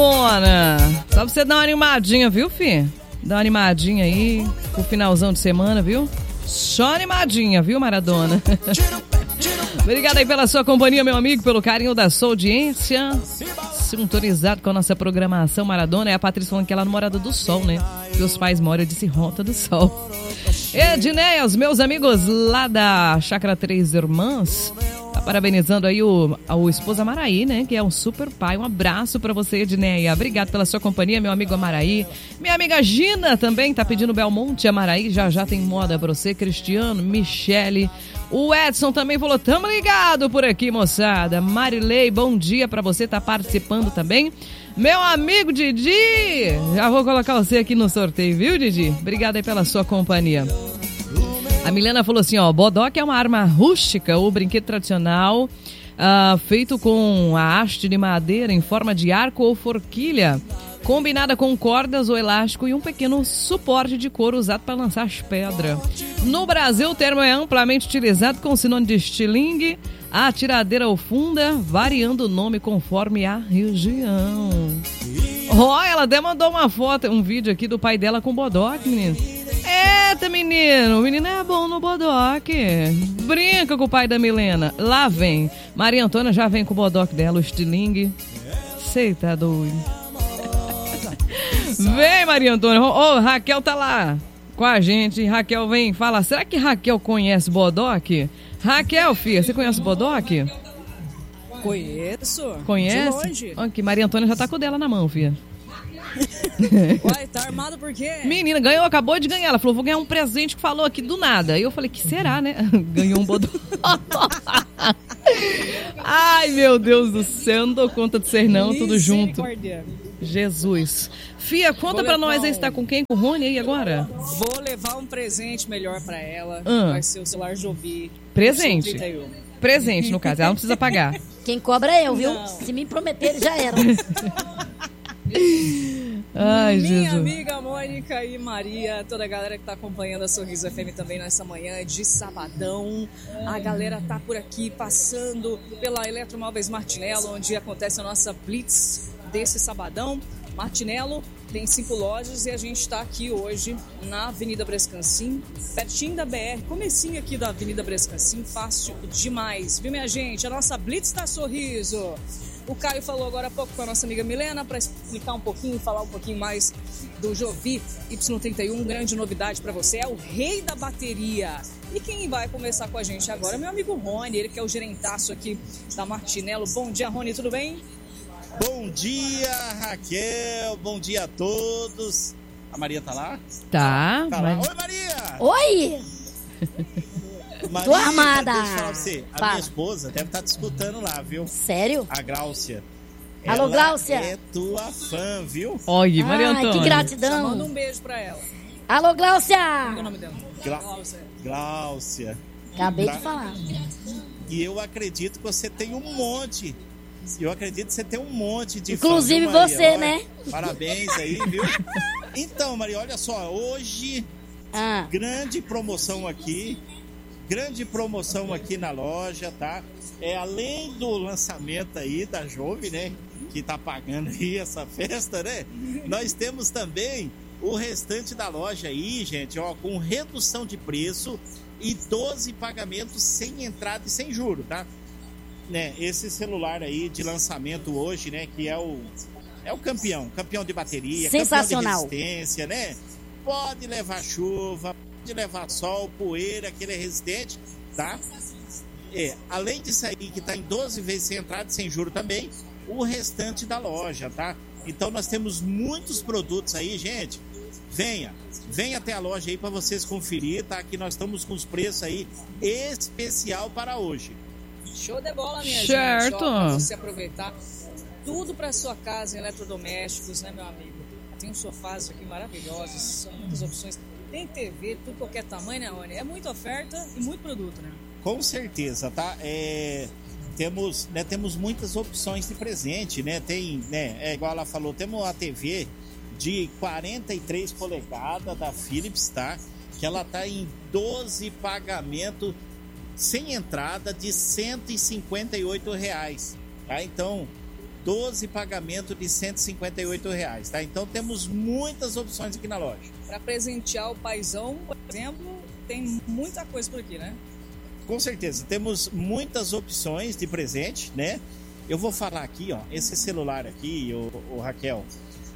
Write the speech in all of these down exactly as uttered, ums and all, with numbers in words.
Maradona. Só pra você dar uma animadinha, viu, fi? Dá uma animadinha aí pro finalzão de semana, viu? Só animadinha, viu, Maradona? Obrigado aí pela sua companhia, meu amigo, pelo carinho da sua audiência. Sintonizado com a nossa programação Maradona. É a Patrícia falando que ela é Morada do Sol, né? Que os pais moram de Rota do Sol. Edneia, os meus amigos lá da Chácara Três Irmãs, tá parabenizando aí o, o esposo Amaraí, né? Que é um super pai. Um abraço pra você, Edneia. Obrigado pela sua companhia, meu amigo Amaraí. Minha amiga Gina também tá pedindo Belmonte Amaraí. Já já tem moda pra você. Cristiano, Michele. O Edson também falou, tamo ligado por aqui, moçada. Marilei, bom dia pra você, tá participando também. Meu amigo Didi, já vou colocar você aqui no sorteio, viu, Didi? Obrigada aí pela sua companhia. A Milena falou assim, ó, bodoque é uma arma rústica ou brinquedo tradicional uh, feito com a haste de madeira em forma de arco ou forquilha, combinada com cordas ou elástico e um pequeno suporte de couro usado para lançar as pedras. No Brasil, o termo é amplamente utilizado com sinônimo de estilingue, atiradeira ou funda, variando o nome conforme a região. Ó, oh, ela até mandou uma foto, um vídeo aqui do pai dela com bodoque, menino. Eita, menino, o menino é bom no bodoque. Brinca com o pai da Milena. Lá vem. Maria Antônia já vem com o bodoque dela, o estilingue. Cê tá doido. Vem, Maria Antônia. Ô, oh, Raquel tá lá com a gente. Raquel vem fala. Será que Raquel conhece bodoque? Raquel, filha, você conhece bodoque? Conheço. Conhece? De longe. Olha que Maria Antônia já tá com o dela na mão, filha. Uai, tá armado por quê? Menina, ganhou, acabou de ganhar. Ela falou, vou ganhar um presente que falou aqui do nada. Aí eu falei, que será, né? Ganhou um bodoque. Ai, meu Deus do céu, não dou conta de ser não, tudo junto. Jesus. Fia, conta pra nós aí, um... você tá com quem? Com o Rony aí agora? Vou levar um presente melhor pra ela. Ah. Vai ser o celular Jovi. Presente? Presente, no caso, ela não precisa pagar. Quem cobra é eu, viu? Não. Se me prometer, já era. Ai, Minha Jesus. amiga Mônica e Maria, toda a galera que tá acompanhando a Sorriso F M também nessa manhã de sabadão. A galera tá por aqui passando pela Eletromóveis Martinello, onde acontece a nossa Blitz desse sabadão. Martinello tem cinco lojas e a gente está aqui hoje na Avenida Brescancim, pertinho da B R, comecinho aqui da Avenida Brescancim, fácil demais, viu, minha gente? A nossa Blitz da Sorriso. O Caio falou agora há pouco com a nossa amiga Milena para explicar um pouquinho, falar um pouquinho mais do Jovi Y trinta e um, grande novidade para você, é o rei da bateria. E quem vai conversar com a gente agora é meu amigo Rony, ele que é o gerentaço aqui da Martinello. Bom dia, Rony, tudo bem? Bom dia, Raquel. Bom dia a todos. A Maria tá lá? Tá. Tá mas... lá. Oi, Maria! Oi! Maria, Tô armada. deixa eu falar pra você. A Fala. minha esposa deve estar te escutando lá, viu? Sério? A Gláucia. Alô, Ela Gláucia. é tua fã, viu? Olha, Maria Ai, Antônia. que Já gratidão. manda um beijo pra ela. Alô, Qual é o Gláucia. nome dela? Glá- Gláucia. Gláucia. Acabei Gra- de falar. E eu acredito que você tem um monte. Eu acredito que você tem um monte de Inclusive fã, viu, Maria? você, Olha, né? Parabéns aí, viu? Então, Maria, olha só. Hoje, Ah, grande promoção aqui. Grande promoção aqui na loja, tá? É além do lançamento aí da Jove, né? Que tá pagando aí essa festa, né? Nós temos também o restante da loja aí, gente, ó, com redução de preço e doze pagamentos sem entrada e sem juro, tá? Né? Esse celular aí de lançamento hoje, né? Que é o, é o campeão, campeão de bateria, sensacional. campeão de resistência, né? Pode levar chuva, pode levar sol, poeira, que ele é resistente, tá? É, além disso aí, que tá em doze vezes sem entrada e sem juro também, o restante da loja, tá? Então nós temos muitos produtos aí, gente. Venha, venha até a loja aí para vocês conferir, tá? Que nós estamos com os preços aí especial para hoje. Show de bola, minha Certo. gente. Ó, pra você aproveitar tudo para sua casa em eletrodomésticos, né, meu amigo? Tem uns sofás aqui maravilhosos, são muitas opções. Tem T V, tudo qualquer tamanho, né, Rony? É muita oferta e muito produto, né? Com certeza, tá? É, temos, né, temos muitas opções de presente, né? Tem, né, é igual ela falou, temos a T V de quarenta e três polegadas da Philips, tá? Que ela tá em doze pagamentos sem entrada de cento e cinquenta e oito reais, tá? Então, doze pagamentos de cento e cinquenta e oito reais, tá? Então temos muitas opções aqui na loja. Para presentear o paizão, por exemplo, tem muita coisa por aqui, né? Com certeza, temos muitas opções de presente, né? Eu vou falar aqui, ó, esse celular aqui, o, o Raquel,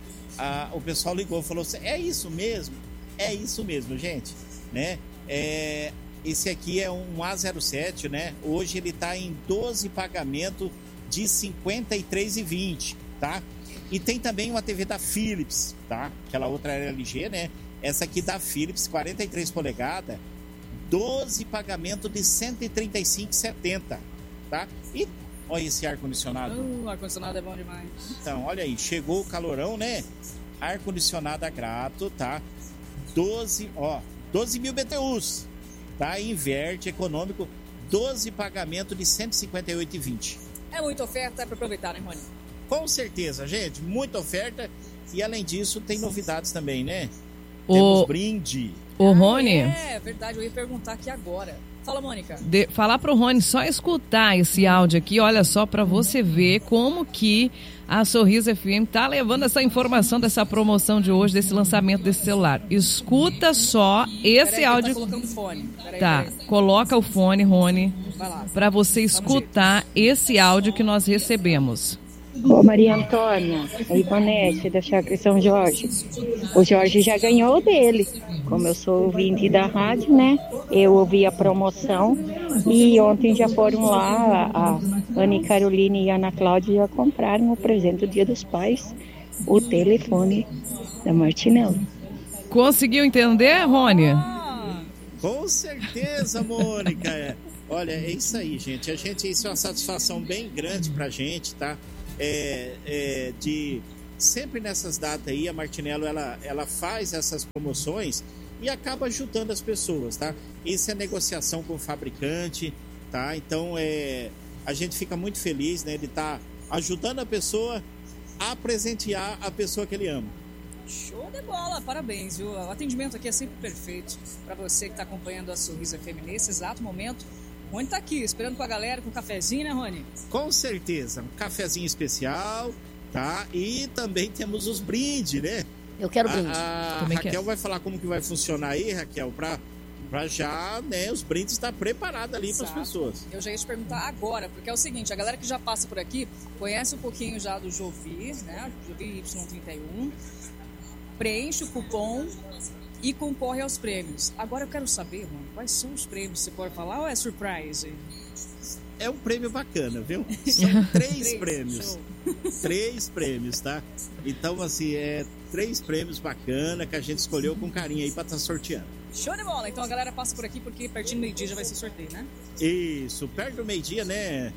a, o pessoal ligou e falou assim, é isso mesmo? É isso mesmo, gente, né? É, esse aqui é um A zero sete, né? Hoje ele tá em doze pagamentos de cinquenta e três reais e vinte centavos, tá? E tem também uma T V da Philips, tá? Aquela outra era L G, né? Essa aqui da Philips, quarenta e três polegadas, doze pagamentos de cento e trinta e cinco reais e setenta centavos, tá? E olha esse ar-condicionado. Uh, o ar-condicionado é bom demais. Então, olha aí, chegou o calorão, né? Ar-condicionado a grato, tá? doze, ó, doze mil B T Us, tá? Inverte, econômico, doze pagamentos de cento e cinquenta e oito reais e vinte centavos. É muita oferta, é para aproveitar, né, Rony? Com certeza, gente, muita oferta. E além disso, tem novidades também, né? O... Temos brinde. O Rony... Ah, é, verdade, eu ia perguntar aqui agora. Fala, Mônica. De, falar pro Rony só escutar esse áudio aqui, olha só, para você ver como que a Sorriso F M tá levando essa informação dessa promoção de hoje, desse lançamento desse celular. Escuta só esse peraí, áudio. Tá colocando fone. Peraí, tá, peraí. coloca o fone, Rony, para você escutar jeito. esse áudio que nós recebemos. Ô Maria Antônia, a Ivonete da Chácara São Jorge. O Jorge já ganhou o dele. Como eu sou ouvinte da rádio, né? Eu ouvi a promoção e ontem já foram lá, a Ana Caroline e a Ana Cláudia já compraram o presente do Dia dos Pais, o telefone da Martinello. Conseguiu entender, Rony? Com certeza, Mônica. É. Olha, é isso aí, gente. A gente, isso é uma satisfação bem grande pra gente, tá? É, é, de sempre nessas datas aí, a Martinello ela, ela faz essas promoções e acaba ajudando as pessoas, tá? Isso é negociação com o fabricante, tá? Então é, a gente fica muito feliz, né, de estar tá ajudando a pessoa a presentear a pessoa que ele ama. Show de bola, parabéns, viu? O atendimento aqui é sempre perfeito para você que está acompanhando a Sorriso F M nesse exato momento. Rony tá aqui, esperando com a galera, com um cafezinho, né, Rony? Com certeza, um cafezinho especial, tá? E também temos os brindes, né? Eu quero brinde. A, a Também Raquel quero. vai falar como que vai funcionar aí, Raquel, pra, pra já, né, os brindes estar preparados ali para as Exato. pessoas. Eu já ia te perguntar agora, porque é o seguinte, a galera que já passa por aqui conhece um pouquinho já do Jovi, né? Jovi Y trinta e um, preenche o cupom e concorre aos prêmios. Agora eu quero saber, mano, quais são os prêmios? Você pode falar ou é surprise? É um prêmio bacana, viu? São três, Três, prêmios. show. Três prêmios, tá? Então, assim, é três prêmios bacana que a gente escolheu com carinho aí pra estar sorteando. Show de bola! Então a galera passa por aqui porque pertinho do meio-dia já vai ser sorteio, né? Isso, perto do meio-dia, né?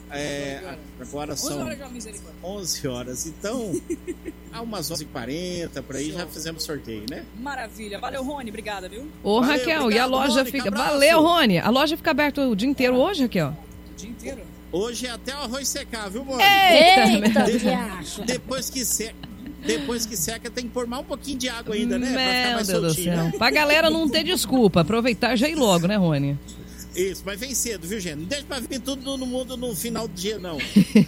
É, agora onze são horas de misericórdia. onze horas. Então, há umas onze e quarenta por aí já fizemos sorteio, né? Maravilha. Valeu, Rony. Obrigada, viu? Ô, Valeu, Raquel, obrigado, e a loja Mônica, fica... abraço. Valeu, Rony. A loja fica aberta o dia inteiro hoje, Raquel? O dia inteiro. Hoje é até o arroz secar, viu, mano? Eita, De- diacho. depois que seca, depois que seca, tem que pôr mais um pouquinho de água ainda, né? Pra ficar Meu mais Deus do soltinho, céu. né? Pra galera não ter desculpa, aproveitar já ir logo, né, Rony? Isso, mas vem cedo, viu, gente? Não deixa pra vir tudo no mundo no final do dia, não.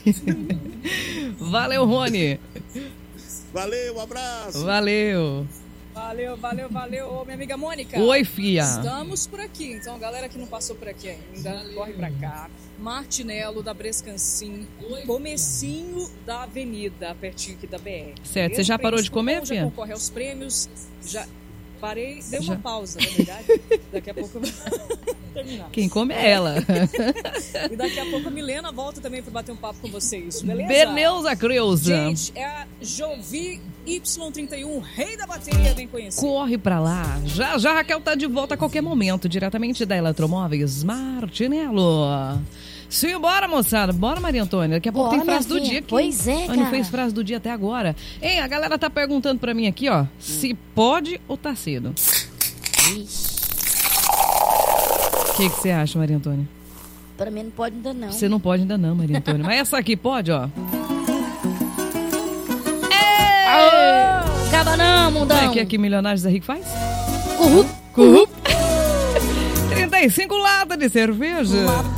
Valeu, Rony. Valeu, um abraço. Valeu. Valeu, valeu, valeu. Ô, minha amiga Mônica. Oi, fia. Estamos por aqui. Então, galera que não passou por aqui ainda, corre pra cá. Martinello, da Brescancim, comecinho da avenida, pertinho aqui da B R. Certo, você já parou de comer, Já fia? concorre aos prêmios. Já parei, dei uma Já. pausa, na verdade. Daqui a pouco eu vou terminar. Quem come é ela. E daqui a pouco a Milena volta também para bater um papo com vocês, beleza? Beneuza Creuza. Gente, é a Jovi Y trinta e um, rei da bateria, bem conhecido. Corre pra lá. Já já a Raquel tá de volta a qualquer momento, diretamente da Eletromóveis Martinello. Simbora, moçada. Bora, Maria Antônia. Daqui a pouco Bora, tem frase minha do filha. dia aqui. Pois é, Não cara. fez frase do dia até agora. Hein, a galera tá perguntando pra mim aqui, ó, se pode ou tá cedo. Ixi, O que que você acha, Maria Antônia? pra mim não pode ainda não. Você não pode ainda não, Maria Antônia. Mas essa aqui pode, ó. Aô, acaba não, mundão. Como é que é que Milionários da Rico faz? Uhul. Curup. trinta e cinco latas de cerveja.